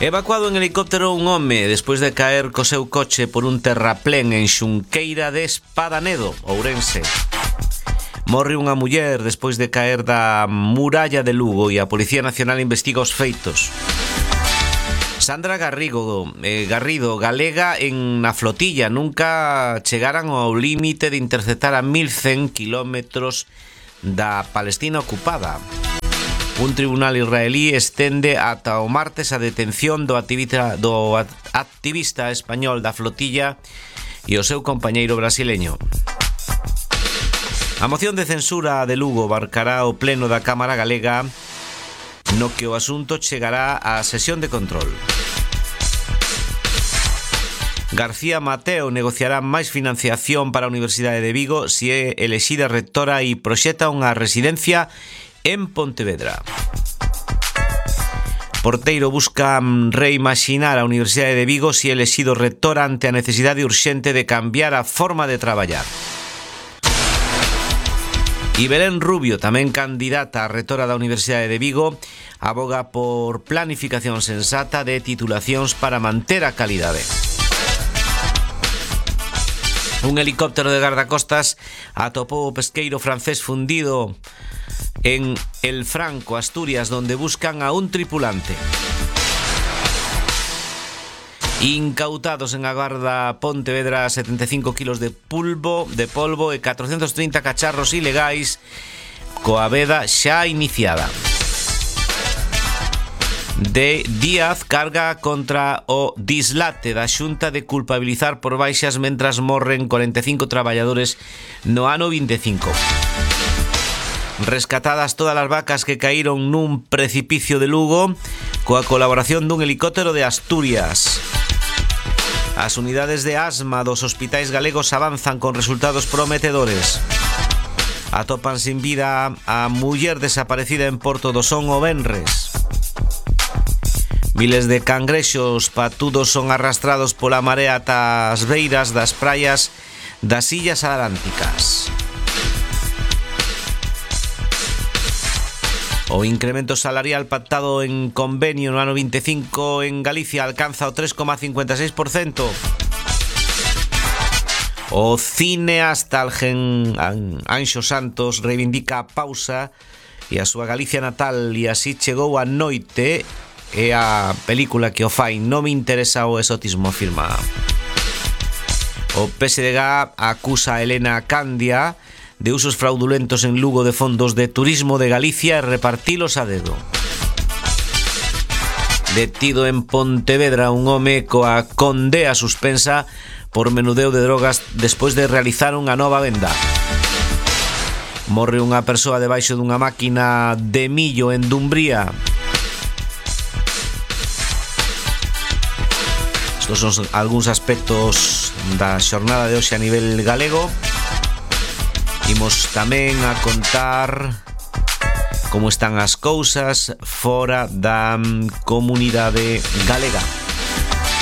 Evacuado en helicóptero un home despois de caer co seu coche por un terraplén en Xunqueira de Espadanedo, Ourense. Morre unha muller despois de caer da muralla de Lugo e a Policía Nacional investiga os feitos. Sandra Garrido, galega na flotilla, nunca chegaran ao límite de interceptar a 1100 kilómetros da Palestina ocupada. Un tribunal israelí estende ata o martes a detención do activista español da flotilla e o seu compañeiro brasileño. A moción de censura de Lugo barcará o pleno da Cámara Galega, no que o asunto chegará á sesión de control. García Mateo negociará máis financiación para a Universidade de Vigo se é elexida rectora e proxecta unha residencia en Pontevedra. Porteiro busca reimaxinar a Universidade de Vigo se é elexido rector ante a necesidade urxente de cambiar a forma de traballar. E Belén Rubio, tamén candidata a rectora da Universidade de Vigo, aboga por planificación sensata de titulacións para manter a calidade. Un helicóptero de gardacostas atopou o pesqueiro francés fundido en El Franco, Asturias, donde buscan a un tripulante. Incautados en a Garda Pontevedra 75 kilos de polvo e 430 cacharros ilegais coa veda xa iniciada. De Díaz carga contra o dislate da Xunta de culpabilizar por baixas mentras morren 45 traballadores no ano 25. Rescatadas todas as vacas que caíron nun precipicio de Lugo coa colaboración dun helicóptero de Asturias. As unidades de asma dos hospitais galegos avanzan con resultados prometedores. Atopan sin vida a muller desaparecida en Porto do Son o venres. Miles de cangrexos patudos son arrastrados pola marea ata as beiras das praias das Illas Atlánticas. O incremento salarial pactado en convenio no ano 25 en Galicia alcanza o 3,56%. O cineasta Anxo Santos reivindica a pausa e a súa Galicia natal e así chegou a noite e a película que o fai non me interesa o exotismo, afirma. O PSDG acusa a Elena Candia de usos fraudulentos en Lugo de fondos de turismo de Galicia e repartilos a dedo. Detido en Pontevedra un home coa condea suspensa por menudeo de drogas despois de realizar unha nova venda. Morre unha persoa debaixo dunha máquina de millo en Dumbría. Estos son algúns aspectos da xornada de hoxe a nivel galego. Imos tamén a contar como están as cousas fora da comunidade galega.